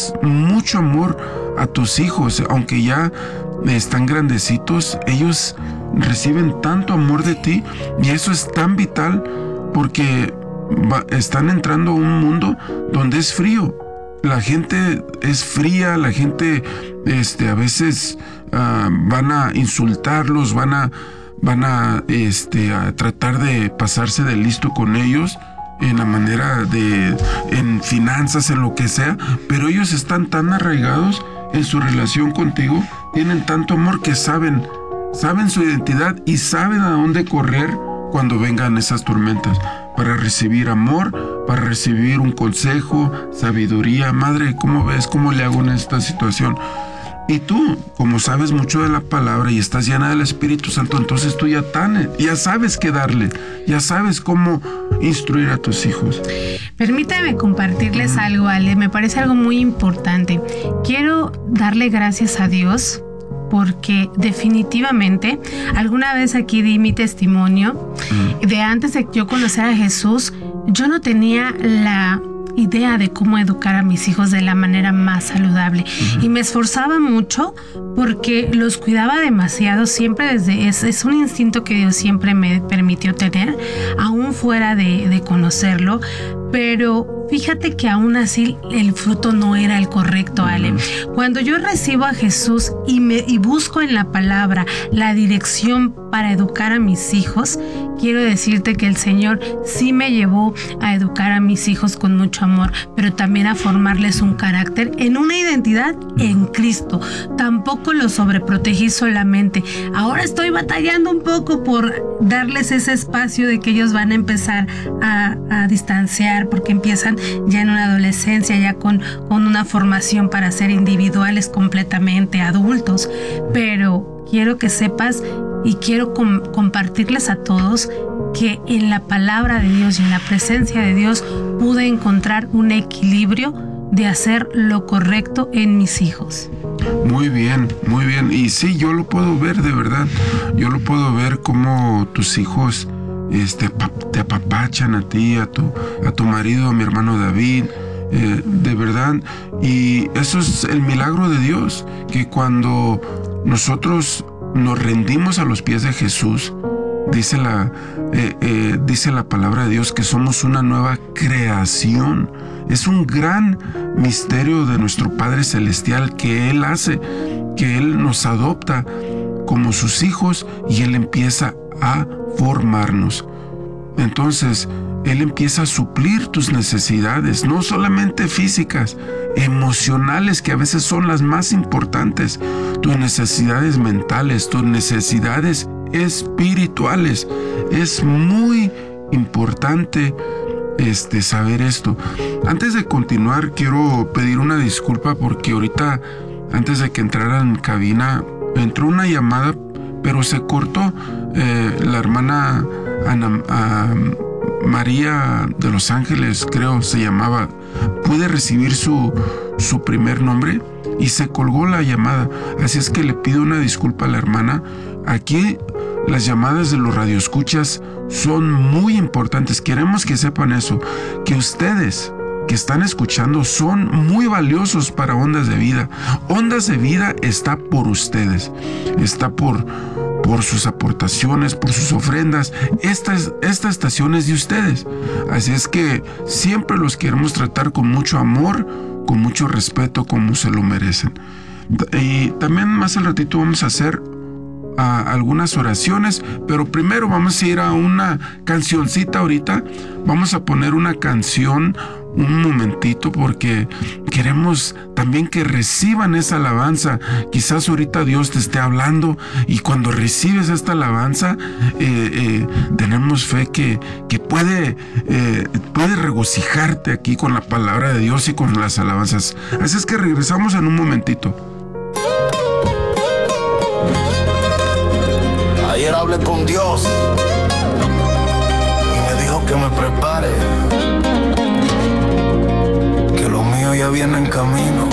das mucho amor a tus hijos, aunque ya están grandecitos, ellos reciben tanto amor de ti, y eso es tan vital porque están entrando a un mundo donde es frío. La gente es fría, la gente a veces van a insultarlos, van a tratar de pasarse de listo con ellos en la manera en finanzas, en lo que sea, pero ellos están tan arraigados en su relación contigo, tienen tanto amor que saben su identidad y saben a dónde correr cuando vengan esas tormentas, para recibir amor, para recibir un consejo, sabiduría. Madre, ¿cómo ves? ¿Cómo le hago en esta situación? Y tú, como sabes mucho de la palabra y estás llena del Espíritu Santo, entonces tú ya sabes qué darle, ya sabes cómo instruir a tus hijos. Permítame compartirles algo, Ale, me parece algo muy importante. Quiero darle gracias a Dios porque definitivamente, alguna vez aquí di mi testimonio de antes de que yo conociera a Jesús, yo no tenía la idea de cómo educar a mis hijos de la manera más saludable. Y me esforzaba mucho porque los cuidaba demasiado, siempre es un instinto que Dios siempre me permitió tener, aún fuera de conocerlo. Pero fíjate que aún así el fruto no era el correcto, Ale. Cuando yo recibo a Jesús y busco en la palabra la dirección para educar a mis hijos, quiero decirte que el Señor sí me llevó a educar a mis hijos con mucho amor, pero también a formarles un carácter en una identidad en Cristo. Tampoco los sobreprotegí solamente. Ahora estoy batallando un poco por darles ese espacio de que ellos van a empezar a distanciar, porque empiezan ya en una adolescencia, ya con una formación para ser individuales completamente adultos. Pero quiero que sepas y quiero compartirles a todos que en la palabra de Dios y en la presencia de Dios pude encontrar un equilibrio de hacer lo correcto en mis hijos. Muy bien, muy bien. Y sí, yo lo puedo ver, de verdad. Yo lo puedo ver como tus hijos te apapachan a ti, a tu marido, a mi hermano David, de verdad. Y eso es el milagro de Dios, que cuando nosotros nos rendimos a los pies de Jesús, dice la palabra de Dios que somos una nueva creación. Es un gran misterio de nuestro Padre Celestial que Él hace, que Él nos adopta como sus hijos y Él empieza a formarnos. Entonces, Él empieza a suplir tus necesidades, no solamente físicas, emocionales, que a veces son las más importantes, tus necesidades mentales, tus necesidades espirituales. Es muy importante saber esto. Antes de continuar, quiero pedir una disculpa porque ahorita, antes de que entrara en cabina, entró una llamada, pero se cortó. La hermana María de Los Ángeles, creo se llamaba, pude recibir su primer nombre y se colgó la llamada. Así es que le pido una disculpa a la hermana. Aquí las llamadas de los radioescuchas son muy importantes. Queremos que sepan eso, que ustedes que están escuchando son muy valiosos para Ondas de Vida. Ondas de Vida está por ustedes, está por sus aportaciones, por sus ofrendas. Esta estación es de ustedes. Así es que siempre los queremos tratar con mucho amor, con mucho respeto, como se lo merecen. Y también más al ratito vamos a hacer algunas oraciones, pero primero vamos a ir a una cancioncita ahorita. Vamos a poner una canción un momentito porque queremos también que reciban esa alabanza. Quizás ahorita Dios te esté hablando y cuando recibes esta alabanza tenemos fe que puede regocijarte aquí con la palabra de Dios y con las alabanzas. Así es que regresamos en un momentito. Ayer hablé con Dios y me dijo que me prepare, que lo mío ya viene en camino.